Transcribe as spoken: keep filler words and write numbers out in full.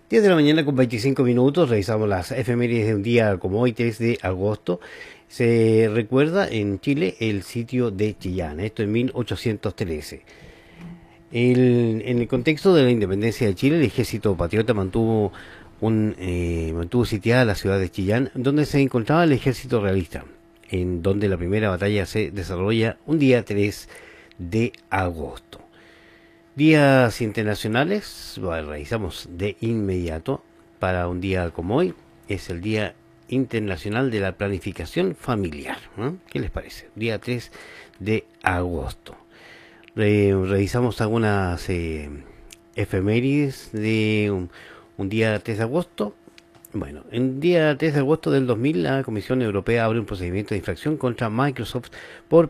diez de la mañana con veinticinco minutos, revisamos las efemérides de un día como hoy, tres de agosto. Se recuerda en Chile el sitio de Chillán, esto en mil ochocientos trece. El, en el contexto de la independencia de Chile, el ejército patriota mantuvo, un, eh, mantuvo sitiada la ciudad de Chillán, donde se encontraba el ejército realista, en donde la primera batalla se desarrolla un día tres de agosto. Días internacionales, bueno, revisamos de inmediato. Para un día como hoy, es el Día Internacional de la Planificación Familiar, ¿no? ¿Qué les parece? Día tres de agosto. Re- revisamos algunas eh, efemérides de un, un día tres de agosto. Bueno, el día tres de agosto del dos mil, la Comisión Europea abre un procedimiento de infracción contra Microsoft por